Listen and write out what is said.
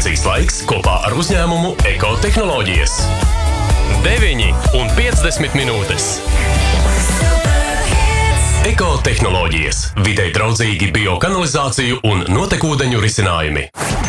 Komunikācijas laiks kopā ar uzņēmumu Ekotehnoloģijas. 9,50 minūtes. Ekotehnoloģijas. Videi draudzīgi biokanalizāciju un notekūdeņu risinājumi.